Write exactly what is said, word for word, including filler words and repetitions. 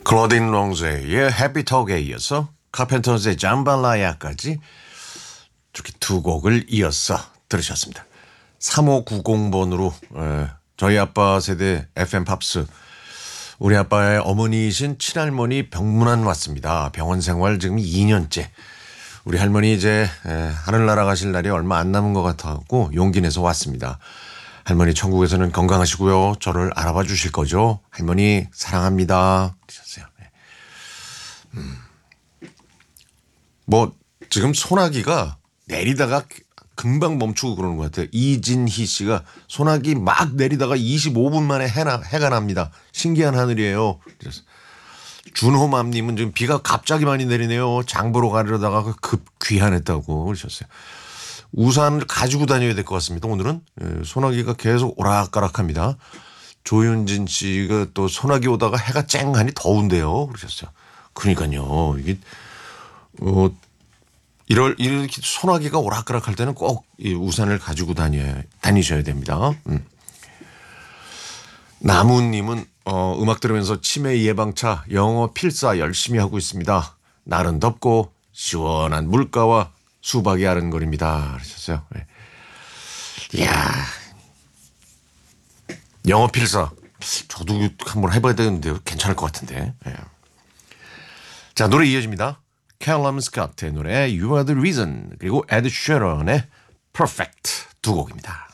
클로딘 롱제의 해피톡에 이어서 카펜터즈의 잠발라야까지 이렇게 두 곡을 이어서 들으셨습니다. 삼오구공 번으로 에, 저희 아빠 세대 에프엠 팝스 우리 아빠의 어머니이신 친할머니 병문안 왔습니다. 병원 생활 지금 이 년째. 우리 할머니 이제 에, 하늘나라 가실 날이 얼마 안 남은 것 같아갖고 용기 내서 왔습니다. 할머니 천국에서는 건강하시고요. 저를 알아봐 주실 거죠? 할머니 사랑합니다. 그러셨어요. 네. 음. 뭐 지금 소나기가 내리다가 금방 멈추고 그러는 것 같아요. 이진희 씨가 소나기 막 내리다가 이십오 분 만에 해나, 해가 납니다. 신기한 하늘이에요. 준호맘님은 지금 비가 갑자기 많이 내리네요. 장보러 가려다가 급 귀환했다고 그러셨어요. 우산을 가지고 다녀야 될 것 같습니다. 오늘은 소나기가 계속 오락가락합니다. 조윤진 씨가 또 소나기 오다가 해가 쨍하니 더운데요. 그러셨어요. 그러니까요. 이게 어 이럴 이렇게 소나기가 오락가락할 때는 꼭 이 우산을 가지고 다녀 다니셔야 됩니다. 음. 나무님은 어, 음악 들으면서 치매 예방차 영어 필사 열심히 하고 있습니다. 날은 덥고 시원한 물가와 수박이 아른거립니다. 그러셨어요. 네. 이야, 영어 필사 저도 한번 해봐야 되는데요. 괜찮을 것 같은데. 네. 자, 노래 이어집니다. 캘럼 스캇의 노래 You Are The Reason 그리고 에드 쉐런의 Perfect 두 곡입니다.